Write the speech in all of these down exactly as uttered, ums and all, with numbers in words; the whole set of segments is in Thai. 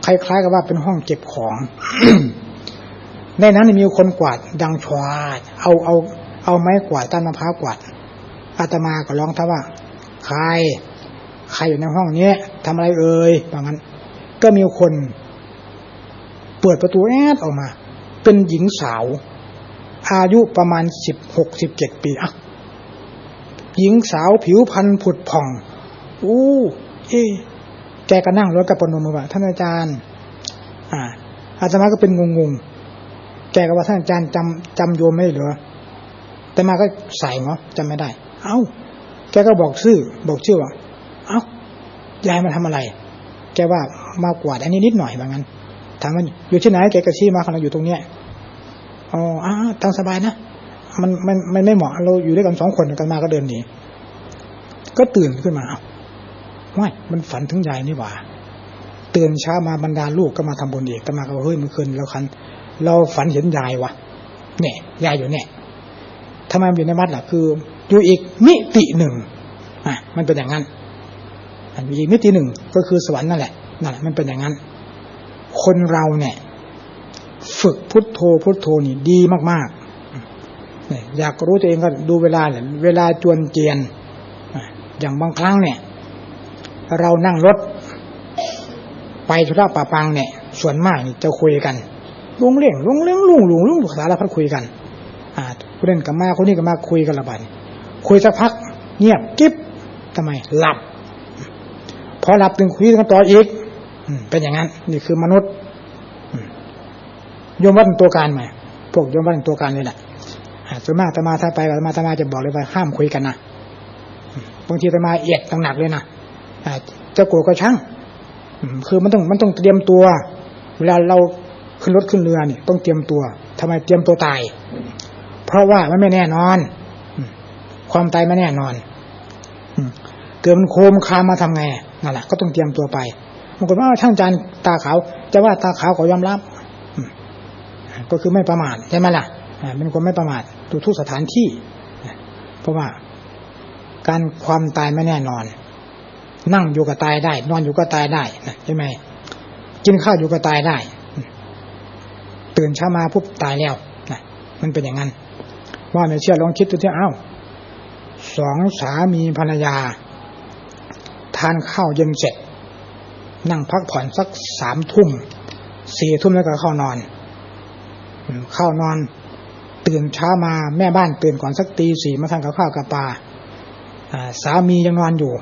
คล้ายๆกับว่าเป็นห้องเก็บของ ในนั้นมีคนกวาดดังชวาดเอาเอาเอาไม้กวาดต้นมะพร้าวกวาดอาตมาก็ร้องถามว่าใครใครอยู่ในห้องนี้ทำอะไรเอ่ยว่างั้นก็มีคนเปิดประตูแอดออกมาเป็นหญิงสาวอายุประมาณสิบหก สิบเจ็ดปีอ่ะหญิงสาวผิวพรรณผุดผ่องอู้เอ๊ะแกก็นั่งรถกับปนมมือว่าท่านอาจารย์อ่าอาตมาก็เป็นงงๆแกก็ว่าท่านอาจารย์จำจำโยมไม่ได้เหรอแต่มาก็ใส่เนาะจำไม่ได้เอ้าแกก็บอกชื่อบอกชื่อว่าเอ้ายายมาทำอะไรแกว่ามากวาดอันนี้นิดหน่อยว่างั้นถามว่าอยู่ที่ไหนแกก็ชี้มาขณะอยู่ตรงเนี้ยอ๋ออ่าตามสบายนะมันมันมันไม่เหมาะเราอยู่ด้วยกันสองคนกันมาก็เดินหนีก็ตื่นขึ้นมาเอ้าไม่มันฝันถึงยายนี่หว่าตื่นเช้ามาบรรดาลูกก็มาทำบุญอีกก็มาก็เฮ้ยเมื่อคืนเราคันเราฝันเห็นยายวะเนี่ยยายอยู่เนี่ยทำไมมันอยู่ในวัดล่ะคืออยู่อีกมิติหนึ่งอ่ะมันเป็นอย่างนั้นอันอีกมิติหนึ่งก็คือสวรรค์นั่นแหละนั่นแหละมันเป็นอย่างนั้นคนเราเนี่ยฝึกพุทโธพุทโธนี่ดีมากๆเนี่ยอยากรู้ตัวเองก็ดูเวลาเนี่ยเวลาจวนเจียนอย่างบางครั้งเนี่ยเรานั่งรถไปธุระป่าปังเนี่ยส่วนมากนี่จะคุยกันลุงเล่งลุงเล่งลุงลุงลุงสารพัดคุยกันอ่าคนนั้นก็มาคนนี้ก็มาคุยกันละบาดคุยสักพักเงียบกิ๊บทำไมหลับพอหลับตึงคุยกันต่ออีกเป็นอย่างนั้นนี่คือมนุษย์โยมวัดเป็นตัวการไหมพวกโยมวัดเป็นตัวการเลยแหละส่วนมากอาตมาถ้าไปอาตมาอาตมาจะบอกเลยว่าห้ามคุยกันนะบางทีอาตมาเอียดหนักๆเลยนะจะโกรธก็ช่างคือมันต้องมันต้องเตรียมตัวเวลาเราขึ้นรถขึ้นเรือเนี่ยต้องเตรียมตัวทำไมเตรียมตัวตายเพราะว่ามันไม่แน่นอนความตายไม่แน่นอนเกิดมันโคมคามมาทำไงนั่นแหละก็ต้องเตรียมตัวไปบางคนว่าท่านอาจารย์ตาขาวจะว่าตาขาวก็ยอมรับก็คือไม่ประมาทใช่ไหมล่ะเป็นคนไม่ประมาทดูทุกสถานที่เพราะว่าการความตายไม่แน่นอนนั่งอยู่ก็ตายได้นอนอยู่ก็ตายได้ใช่ไหมกินข้าวอยู่ก็ตายได้ตื่นเช้ามาปุ๊บตายแล้วนะมันเป็นอย่างนั้นว่าไม่เชื่อลองคิดดูที่เอ้าสองสามีภรรยาทานข้าวเย็นเสร็จนั่งพักผ่อนสักสามทุ่มสี่ทุ่มแล้วก็เข้านอนเข้านอนตื่นเช้ามาแม่บ้านตื่นก่อนสักตีสี่มาทานกับข้าวกับปลาสามียังนอนอยู่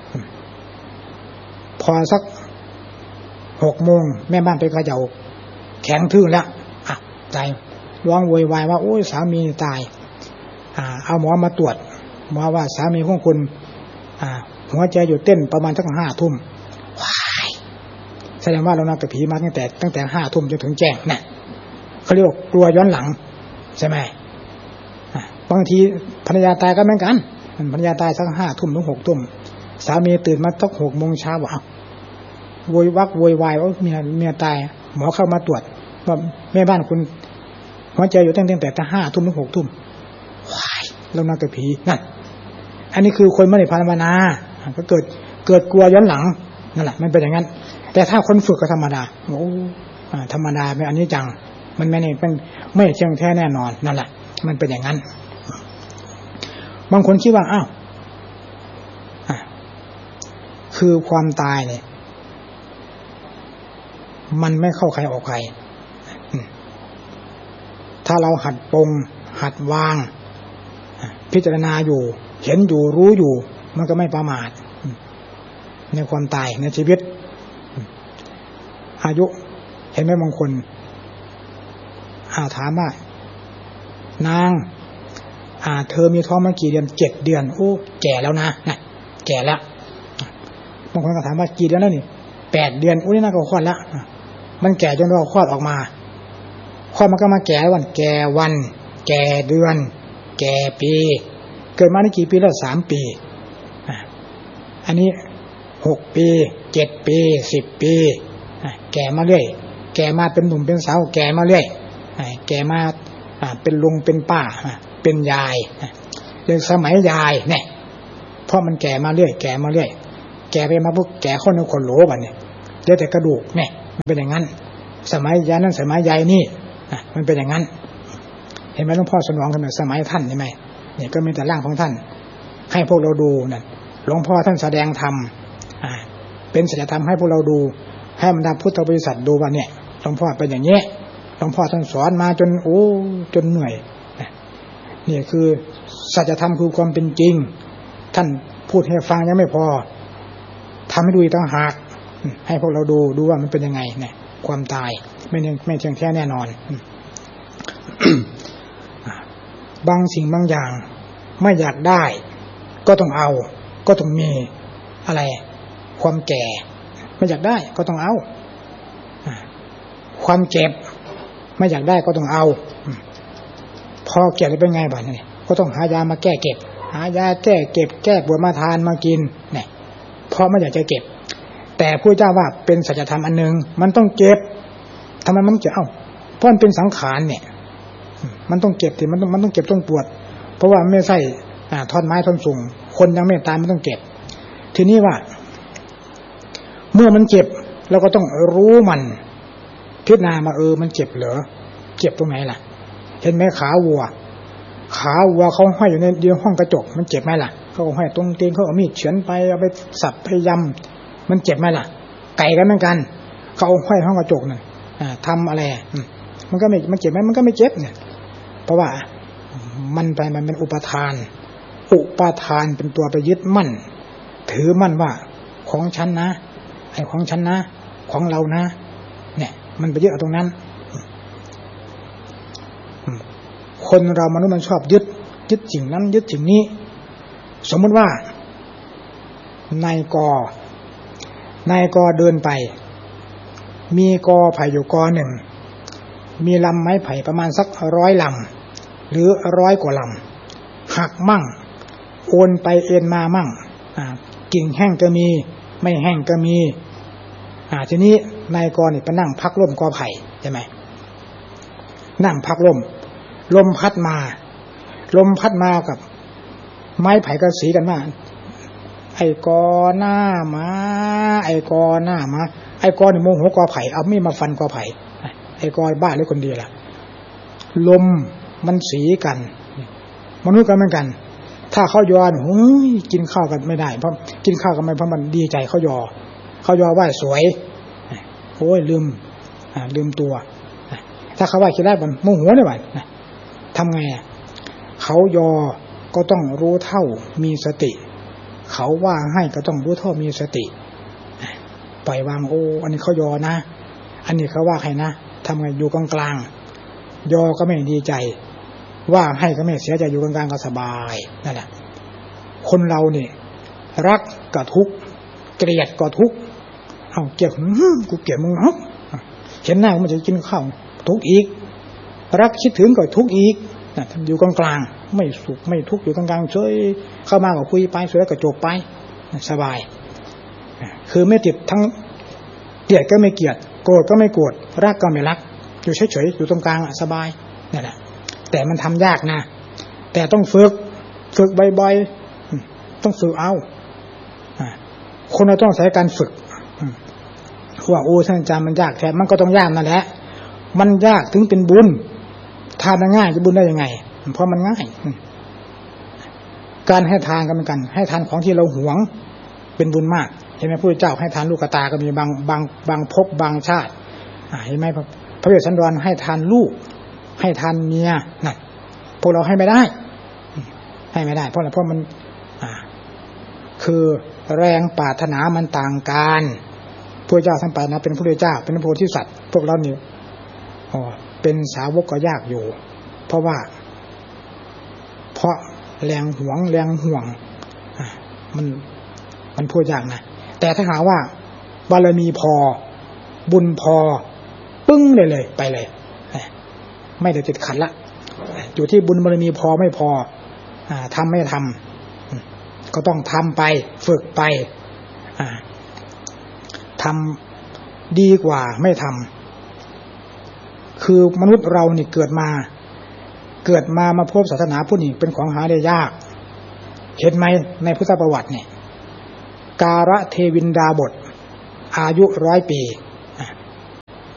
พอสักหกโมงแม่บ้านไปกระเจาแข็งทื่อแล้วอ่ะตายร้องโวยวายว่าโอ้ยสามีตายอ่าเอาหมอมาตรวจหมอว่าสามีของคุณอ่าหัวใจหยุดเต้นประมาณสักห้าทุ่มว้ายแสดงว่าเรานับกับผีมาตั้งแต่ตั้งแต่ห้าทุ่มจนถึงแจ้งเนี่ยเขาเรียกว่ากลัวย้อนหลังใช่ไหมบางทีภรรยาตายก็เหมือนกันภรรยาตายสักห้าทุ่มถึงหกทุ่มสามีตื่นมาตั้งหกโมงเช้าบอกอ้าวโวยวักโวยวายว่าเมียเมียตายหมอเข้ามาตรวจว่าแม่บ้านคุณหัวใจอยู่ตั้งแต่ห้าทุ่มถึงหกทุ่มว้ายเรานับกับผีนั่นอันนี้คือคนไม่ได้ภาวนาก็เกิดเกิดกลัวย้อนหลังนั่นแหละมันเป็นอย่างนั้นแต่ถ้าคนฝึกก็ธรรมดาโอ้ธรรมดาไม่อันนี้จังมันไม่เป็นไม่เที่ยงแท้แน่นอนนั่นแหละมันเป็นอย่างนั้นบางคนคิดว่าอ้าวคือความตายเนี่ยมันไม่เข้าใครออกใครถ้าเราหัดปรงหัดวางพิจารณาอยู่เห็นอยู่รู้อยู่มันก็ไม่ประมาทในความตายในชีวิตอายุเห็นไหมบางคนอาถามว่านางอ่าเธอมีท้องมากี่เดือนเจ็ดเดือนโอ้แก่แล้วนะนะแก่แล้วบางคนก็ถามว่ากี่เดือนแล้วนี่แปดเดือนอุ้ยน่าก็คลอดแล้วมันแก่จนเราคลอดออกมาคลอดมันก็มาแก่วันแก่วันแก่เดือนแก่ปีเกิดมาได้กี่ปีแล้วสามปีอันนี้หกปีเจ็ดปีสิบปีแก่มาเรื่อยแก่มาเป็นหนุ่มเป็นสาวแก่มาเรื่อยแก่มาเป็นลุงเป็นป้าเป็นยายเรื่องสมัยยายเนี่ยเพราะมันแก่มาเรื่อยแก่มาเรื่อยแก่ไปมาพวกแก่ข้อนึงคนโหลบัดเนี่ยเหลือแต่กระดูกเนี่ยมันเป็นอย่างนั้นสมัยยายนั้นสมัยยายนี่มันเป็นอย่างนั้นเห็นไหมหลวงพ่อสนองขนาดสมัยท่านใช่ไหมเนี่ยก็มีแต่ร่างของท่านให้พวกเราดูนั่นหลวงพ่อท่านแสดงธรรมเป็นสัจธรรมให้พวกเราดูให้บรรดาพุทธบริษัทดูว่าเนี่ยหลวงพ่อเป็นอย่างนี้หลวงพ่อท่านสอนมาจนโอ้จนเหนื่อยนี่คือสัจธรรมคือความเป็นจริงท่านพูดให้ฟังยังไม่พอทำให้ดูอีกต่างหากให้พวกเราดูดูว่ามันเป็นยังไงเนี่ยความตายไม่ไม่เที่ยงแท้แน่นอน บางสิ่งบางอย่างไม่อยากได้ก็ต้องเอาก็ต้องมีอะไรความแก่ไม่อยากได้ก็ต้องเอาความเจ็บไม่อยากได้ก็ต้องเอาพอเก็บแล้วเป็นไงบ้างเนี่ยก็ต้องหายามาแก้เก็บหายาแก้เก็บแก้ปวดมาทานมากินเนี่ยเพราะไม่อยากจะเก็บแต่พระเจ้าว่าเป็นสัจธรรมอันนึงมันต้องเก็บทำไมมันจะเอ้าเพราะมันเป็นสังขารเนี่ยมันต้องเก็บที่มันต้องมันต้องเก็บต้องปวดเพราะว่าไม่ใช่ท่อนไม้ท่อนสูงคนยังไม่ตายมันต้องเก็บทีนี้ว่าเมื่อมันเจ็บเราก็ต้องรู้มันพิจารณามาเออมันเจ็บเหรอเจ็บตรงไหนล่ะเห็นไหมขาวัวขาวัวเขาห้อยอยู่ในเดียวห้องกระจกมันเจ็บไหมล่ะเขาห้อยตรงเตียงเขาเอามีดเฉือนไปเอาไปสับพยายามมันเจ็บไหมล่ะไก่กันเหมือนกันเขาห้อยห้องกระจกนั่นทำอะไรมันก็ไม่มันเจ็บไหมมันก็ไม่เจ็บเนี่ยเพราะว่ามันไปมันเป็นอุปทานอุปทานเป็นตัวไปยึดมั่นถือมั่นว่าของฉันนะไอ้ของฉันนะของเรานะเนี่ยมันไปยึดเอาตรงนั้นคนเรามนุษย์มันชอบยึดยึดสิ่งนั้นยึดสิ่งนี้สมมติว่านายกนายกเดินไปมีกอไผ่อยู่กอหนึ่งมีลำไม้ไผ่ประมาณสักร้อยลำหรือร้อยกว่าลำหักมั่งโอนไปเอ็นมามั่งกิ่งแห้งก็มีไม่แห้งก็มีทีนี้นายกนี่ไปนั่งพักร่มกอไผ่ใช่ไหมนั่งพักร่มลมพัดมาลมพัดมากับไม้ไผ่ก็สีกันมากไอ้กอหน้ามาไอ้กอหน้ามาไอ้กอนี่โมโหกอไผ่เอามีดมาฟันกอไผ่ไอ้กอบ้าหรือคนเดียวล่ะลมมันสีกันมนุษย์กันเหมือนกันถ้าเขายอโอ้ยกินข้าวกันไม่ได้เพราะกินข้าวกันไม่เพราะมันดีใจเขายอเขายอว่าสวยโอ้ยลืมลืมตัวถ้าเขาว่าคิดได้มันโมโหได้ไหมทำไงเขายอก็ต้องรู้เท่ามีสติเขาว่าให้ก็ต้องรู้เท่ามีสติปล่อยวางโอ้อันนี้เขายอนะอันนี้เขาว่าให้นะทำไงอยู่กลางกลางยอก็ไม่ดีใจว่าให้ก็ไม่เสียใจอยู่กลางกลางก็สบายนั่นแหละคนเราเนี่ยรักก็ทุกข์เกลียดก็ทุกข์เอาเกลียดกูเกลียดมึงเอ้าเห็นหน้ามันจะกินข้าวทุกข์อีกรักคิดถึงก็ทุกข์อีกนะอยู่กลางกลางไม่สุขไม่ทุกข์อยู่กลางกลางช่วยเข้ามาก็คุยไปสวยก็จบไปสบายคือไม่ติดทั้งเกลียดก็ไม่เกลียดโกรธก็ไม่โกรธรักก็ไม่รักอยู่เฉยๆอยู่ตรงกลางสบายนี่แหละแต่มันทำยากนะแต่ต้องฝึกฝึกบ่อยๆต้องฝึกเอาคนเราต้องใช้การฝึกว่าโอ้ท่านอาจารย์มันยากแท้มันก็ต้องยากนั่นแหละมันยากถึงเป็นบุญทานง่ายจะบุญได้ยังไงเพราะมันง่ายการให้ทานก็เหมือนกันให้ทานของที่เราหวงเป็นบุญมากเห็นไหมพระพุทธเจ้าให้ทานลูกตาก็มีบางบางบางภพบางชาติเห็นไหมพระเวสสันดรให้ทานลูกให้ทานเมียนั่นพวกเราให้ไม่ได้ให้ไม่ได้เพราะอะไรเพราะมันคือแรงปรารถนามันต่างกันพระเจ้าท่านไปนะเป็นพระพุทธเจ้าเป็นพระโพธิสัตว์พวกเราเนี่ยอ๋อเป็นสาวกก็ยากอยู่เพราะว่าเพราะแรงหวงแรงห่วงมันมันพูดยากนะแต่ถ้าหาว่าบารมีพอบุญพอปึ้งเลยเลยไปเลยไม่ได้ติดขัดละอยู่ที่บุญบารมีพอไม่พอทำไม่ทำก็ต้องทำไปฝึกไปทำดีกว่าไม่ทำคือมนุษย์เรานี่เกิดมาเกิดมามาพบศาสนาพุทธนี่เป็นของหาได้ยากเห็นไหมในพุทธประวัติเนี่ยการะเทวินดาบทอายุร้อยปี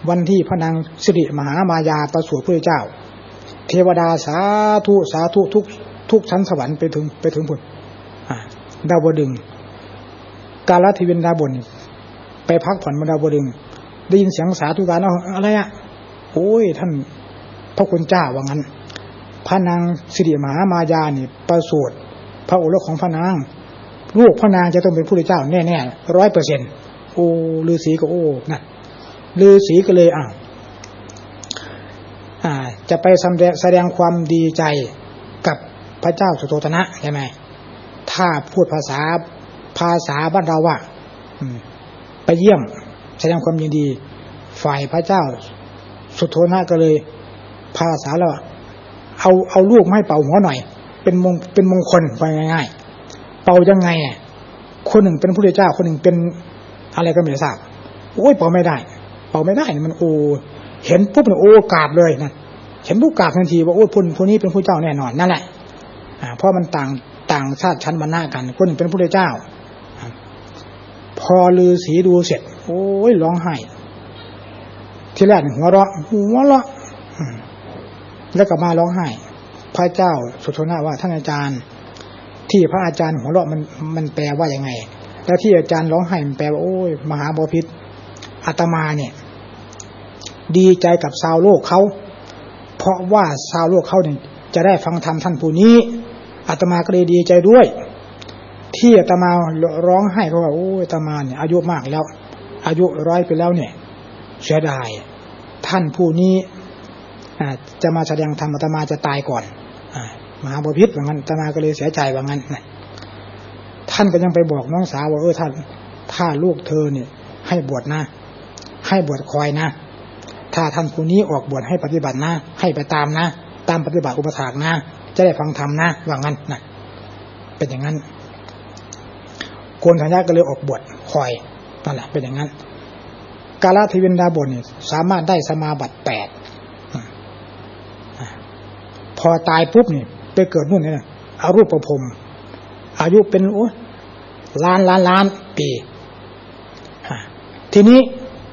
วันที่พระนางสิริมหามายาประสูติพระเจ้าเทวดาสาธุสาธุทุกทุกชั้นสวรรค์ไปถึงไปถึงพุ่นดาวดึงกาลเทวินดาบนไปพักผ่อนบนดาวดึงได้ยินเสียงสาธุการอะไรอ่ะโอ้ยท่านพระคุณเจ้าว่างั้นพระนางสิริมหามายานี่ประสูติพระโอรสของพระนางลูกพระนางจะต้องเป็นผู้เจ้าแน่ๆร้อยเปอร์เซ็นต์โอ้ฤาษีก็โอ้นั่นฤาษีก็เลยอ่ะอ่าจะไปแสดงแสดงความดีใจกับพระเจ้าสุโธทนะใช่ไหมถ้าพูดภาษาภาษาบ้านเราว่าไปเยี่ยมแสดงความยินดีฝ่ายพระเจ้าสุโธทนะก็เลยภาษาเราเอาเอาลูกมาให้เป่าหัวหน่อยเป็นมงเป็นมงคลไปง่ายๆเป่ายังไงอ่ะคนหนึ่งเป็นพระเจ้าคนหนึ่งเป็นอะไรก็ไม่ทราบโอ้ยเป่าไม่ได้เป่าไม่ได้มันโอ้เห็นปุ๊บเนี่ยโอ้กราบเลยนั่นเห็นปุ๊บกราบทันทีว่าโอ้ผู้ผู้นี้เป็นผู้เจ้าแน่นอนนั่นแหละอ่าเพราะมันต่างต่างชาติชั้นวรรณะกันคนหนึ่งเป็นผู้เจ้าพอฤาษีดูเสร็จโอ้ยร้องไห้ทีแรกหัวเราะหัวเราะแล้วก็มาร้องไห้พระเจ้าสุโธทนะว่าท่านอาจารย์ที่พระอาจารย์หัวเราะมันมันแปลว่ายังไงแล้วที่อาจารย์ร้องไห้มันแปลว่าโอ้ยมหาบพิตรอาตมาเนี่ยดีใจกับชาวโลกเขาเพราะว่าชาวโลกเขาเนี่ยจะได้ฟังธรรมท่านผู้นี้อาตมาก็เลยดีใจด้วยที่อาตมาร้องไห้เพราะว่าโอ้ยอาตมาเนี่ยอายุมากแล้วอายุร้อยไปแล้วเนี่ยเสียดายท่านผู้นี้จะมาแสดงธรรมอาตมาจะตายก่อนมหาบพิตรว่างั้นอาตมาก็เลยเสียใจว่างั้นนะท่านก็ยังไปบอกน้องสาวว่าเออท่านถ้าลูกเธอเนี่ยให้บวชนะให้บวชคอยนะถ้าท่านผู้นี้ออกบวชให้ปฏิบัตินะให้ไปตามนะตามปฏิบัติอุปถากนะจะได้ฟังธรรมนะว่างั้นนะเป็นอย่างนั้นโกนทัญญาก็เลยออกบวชคอยนั่นแหละเป็นอย่างนั้นกาลเทวินดาบนเนี่ยสามารถได้สมาบัติแปดพอตายปุ๊บนี่ไปเกิดนู่นนี่นะอรูปภพอายุเป็นโอ้ล้านล้านล้านปีทีนี้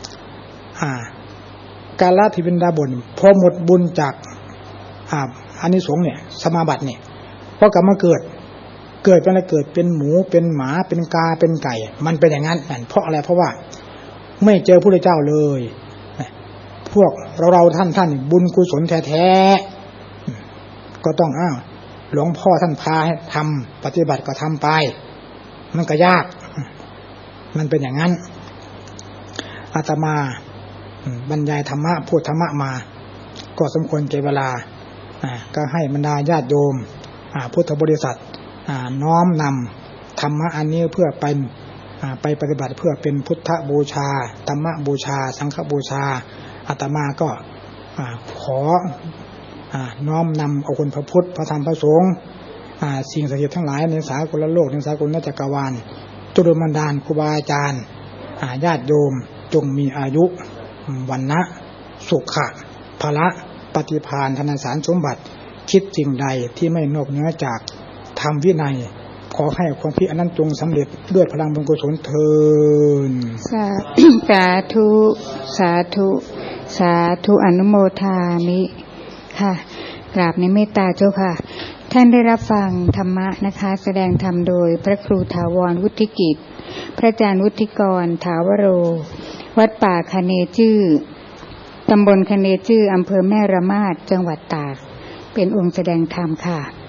กาลเทวินดาบนพอหมดบุญจากอานิสงส์เนี่ยสมาบัติเนี่ยพอกลับมาเกิดเกิดเป็นอะไรเกิดเป็นหมูเป็นหมาเป็นกาเป็นไก่มันเป็นอย่างนั้นเพราะอะไรเพราะว่าไม่เจอพระพุทธเจ้าเลยพวกเราเราท่านท่านบุญกุศลแท้ๆก็ต้องอ้าวหลวงพ่อท่านพาให้ทำปฏิบัติก็ทำไปมันก็ยากมันเป็นอย่างนั้นอาตมาบรรยายธรรมะพูดธรรมะมาก็สมควรแก่เวลาก็ให้บรรดาญาติโยมพุทธบริษัทน้อมนำธรรมะอันนี้เพื่อเป็นไปปฏิบัติเพื่อเป็นพุทธบูชาธรรมบูชาสังฆบูชาอาตมาก็ขอน้อมนำเอาคุณพระพุทธพระธรรมพระสงฆ์สิ่งศักดิ์สิทธิ์ทั้งหลายในสากลโลกในสากลจักรวาลจุลบันดาลครูบาอาจารย์ญาติโยมจงมีอายุวันนะสุขะภละปฏิภาณธนสารสมบัติคิดสิ่งใดที่ไม่นอกเหนือจากธรรมวินัยขอให้ความเพียรนั้นจงสำเร็จด้วยพลังบุญกุศลเถิดสาธุสาธุสาธุอนุโมทามิค่ะกราบในเมตตาเจ้าค่ะท่านได้รับฟังธรรมะนะคะแสดงธรรมโดยพระครูถาวรวุฒิกิจพระอาจารย์วุฒิกรถาวโรวัดป่าคเนจื้อตำบลคเนจื้ออำเภอแม่ระมาดจังหวัดตากเป็นองค์แสดงธรรมค่ะ